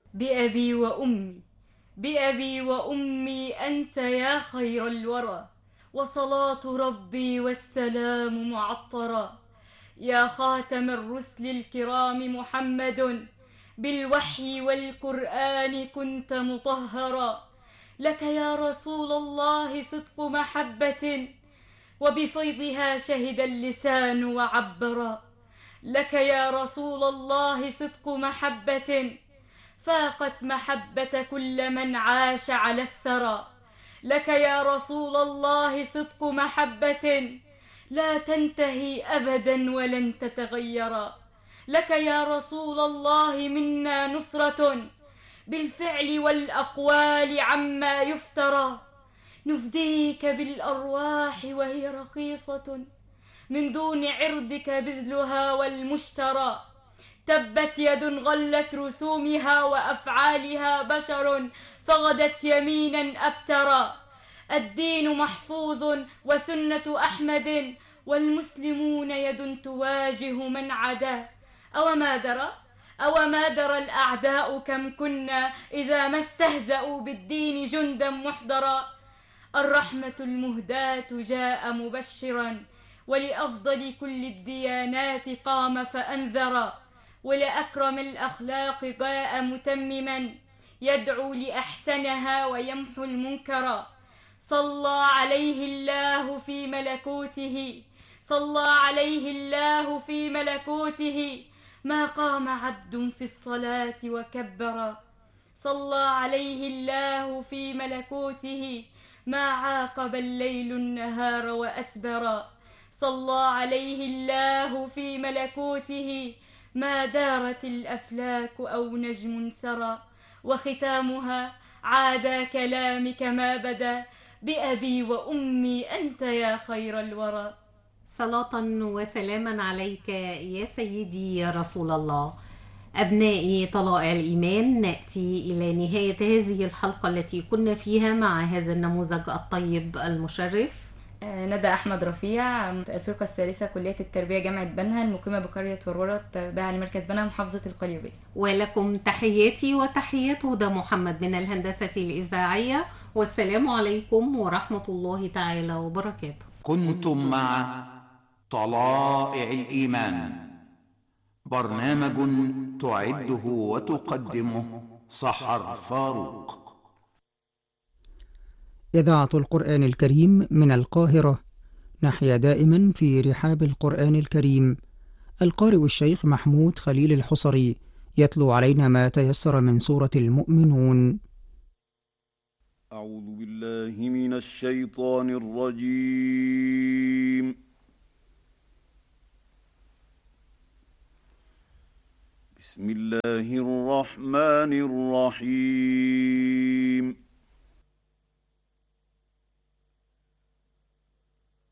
بأبي وأمي، بأبي وأمي أنت يا خير الورى، وصلاة ربي والسلام معطرا. يا خاتم الرسل الكرام محمد، بالوحي والقرآن كنت مطهرا. لك يا رسول الله صدق محبة، وبفيضها شهد اللسان وعبرا. لك يا رسول الله صدق محبة، فاقت محبة كل من عاش على الثرى. لك يا رسول الله صدق محبة لا تنتهي أبدا ولن تتغيرا. لك يا رسول الله منا نصرة، بالفعل والأقوال عما يفترى. نفديك بالأرواح وهي رخيصة، من دون عرضك بذلها والمشترى. تبت يد غلت رسومها وأفعالها بشر، فغدت يمينا أبترا. الدين محفوظ وسنة أحمد، والمسلمون يد تواجه من عدا. أوما درى الأعداء كم كنا إذا ما استهزأوا بالدين جندا محضرا. الرحمة المهداة جاء مبشرا، ولأفضل كل الديانات قام فأنذرا. ولأكرم الأخلاق جاء متمما، يدعو لأحسنها ويمحو المنكرا. صلى عليه الله في ملكوته، صلى عليه الله في ملكوته، ما قام عبد في الصلاة وكبرا. صلى عليه الله في ملكوته، ما عاقب الليل النهار وأتبرا. صلى عليه الله في ملكوته، ما دارت الأفلاك أو نجم سرى. وختامها عاد كلامك ما بدا، بأبي وأمي أنت يا خير الورى. صلاة وسلاما عليك يا سيدي يا رسول الله. أبنائي طلائع الإيمان، نأتي إلى نهاية هذه الحلقة التي كنا فيها مع هذا النموذج الطيب المشرف. ندى أحمد رفيع، الفرقة الثالثة، كلية التربية، جامعة بنها، المقيمة بقرية ورورة، تابعة لمركز بنها، محافظة القليوبية. ولكم تحياتي وتحيات هدى محمد من الهندسة الإذاعية، والسلام عليكم ورحمة الله تعالى وبركاته. كنتم مع طلائع الإيمان، برنامج تعده وتقدمه سحر فاروق. إذاعة القرآن الكريم من القاهرة، نحيا دائما في رحاب القرآن الكريم. القارئ الشيخ محمود خليل الحصري يتلو علينا ما تيسر من سورة المؤمنون. أعوذ بالله من الشيطان الرجيم. بسم الله الرحمن الرحيم.